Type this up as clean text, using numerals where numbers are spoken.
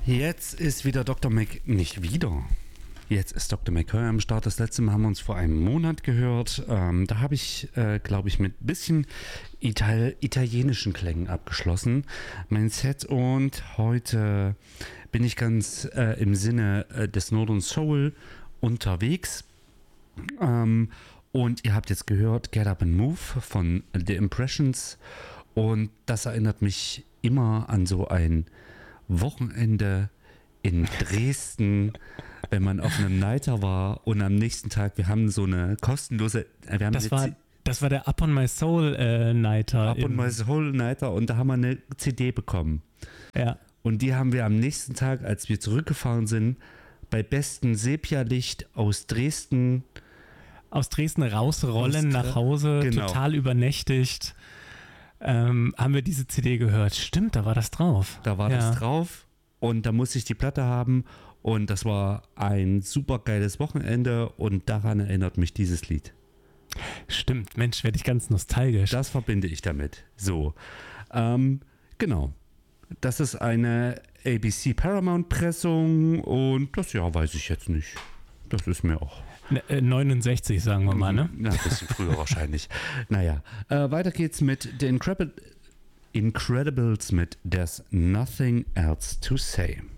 Jetzt ist wieder Dr. nicht wieder. Jetzt ist Dr. McCoy am Start. Das letzte Mal haben wir uns vor einem Monat gehört. Da habe ich, glaube ich, mit ein bisschen italienischen Klängen abgeschlossen, mein Set. Und heute bin ich ganz im Sinne des Northern Soul unterwegs. Und ihr habt jetzt gehört Get Up and Move von The Impressions. Und das erinnert mich immer an so ein Wochenende in Dresden, wenn man auf einem Nighter war und am nächsten Tag, wir haben so eine kostenlose... Das war der Up on My Soul Nighter. Up on My Soul Nighter, und da haben wir eine CD bekommen. Ja. Und die haben wir am nächsten Tag, als wir zurückgefahren sind, bei bestem Sepia-Licht aus Dresden rausrollen nach Hause, genau. Total übernächtigt, haben wir diese CD gehört. Stimmt, da war das drauf. Da war das drauf. Und da musste ich die Platte haben, und das war ein super geiles Wochenende, und daran erinnert mich dieses Lied. Stimmt, Mensch, werde ich ganz nostalgisch. Das verbinde ich damit. So, genau. Das ist eine ABC Paramount Pressung, und das weiß ich jetzt nicht. Das ist mir auch... 69, sagen wir mal, ne? Ja, ein bisschen früher wahrscheinlich. Naja, weiter geht's mit The Incredibles mit There's Nothing Else to Say.